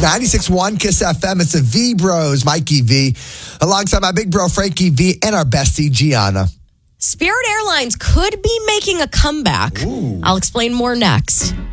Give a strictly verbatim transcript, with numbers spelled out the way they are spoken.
ninety-six point one Kiss F M. It's the V Bros, Mikey V, alongside my big bro, Frankie V, and our bestie, Gianna. Spirit Airlines could be making a comeback. Ooh. I'll explain more next.